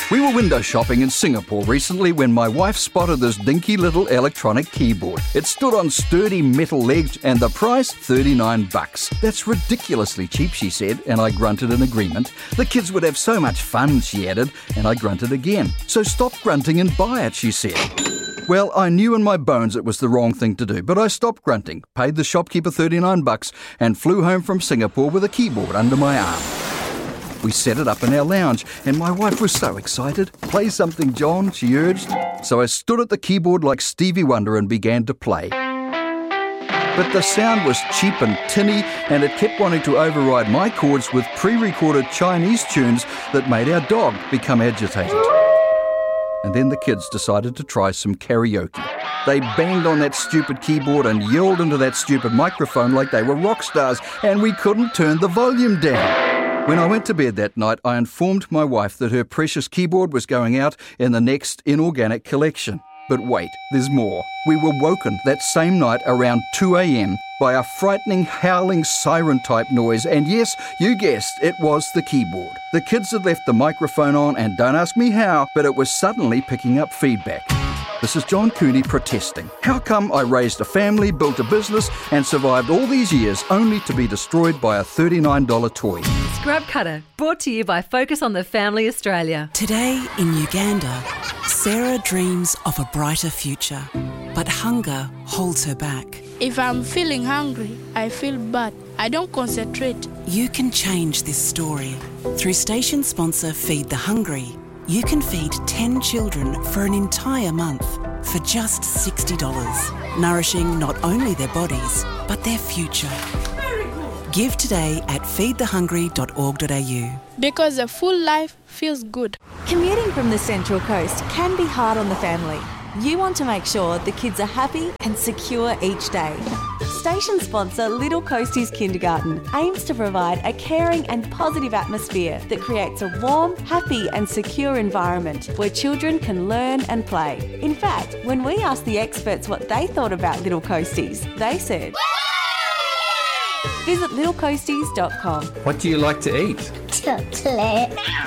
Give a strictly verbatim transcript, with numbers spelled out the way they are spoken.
We were window shopping in Singapore recently when my wife spotted this dinky little electronic keyboard. It stood on sturdy metal legs and the price, thirty-nine bucks. That's ridiculously cheap, she said, and I grunted in agreement. The kids would have so much fun, she added, and I grunted again. So stop grunting and buy it, she said. Well, I knew in my bones it was the wrong thing to do, but I stopped grunting, paid the shopkeeper thirty-nine bucks and flew home from Singapore with a keyboard under my arm. We set it up in our lounge and my wife was so excited. "Play something, John," she urged. So I stood at the keyboard like Stevie Wonder and began to play. But the sound was cheap and tinny and it kept wanting to override my chords with pre-recorded Chinese tunes that made our dog become agitated. And then the kids decided to try some karaoke. They banged on that stupid keyboard and yelled into that stupid microphone like they were rock stars, and we couldn't turn the volume down. When I went to bed that night, I informed my wife that her precious keyboard was going out in the next inorganic collection. But wait, there's more. We were woken that same night around two a.m. by a frightening, howling siren-type noise, and yes, you guessed, it was the keyboard. The kids had left the microphone on, and don't ask me how, but it was suddenly picking up feedback. This is John Cooney protesting. How come I raised a family, built a business, and survived all these years only to be destroyed by a thirty-nine dollars toy? Scrub Cutter, brought to you by Focus on the Family Australia. Today in Uganda, Sarah dreams of a brighter future, but hunger holds her back. If I'm feeling hungry, I feel bad. I don't concentrate. You can change this story. Through station sponsor Feed the Hungry, you can feed ten children for an entire month for just sixty dollars, nourishing not only their bodies, but their future. Give today at feed the hungry dot org dot a u. Because a full life feels good. Commuting from the Central Coast can be hard on the family. You want to make sure the kids are happy and secure each day. Station sponsor Little Coasties Kindergarten aims to provide a caring and positive atmosphere that creates a warm, happy and secure environment where children can learn and play. In fact, when we asked the experts what they thought about Little Coasties, they said, visit little coasties dot com. What do you like to eat? Chocolate.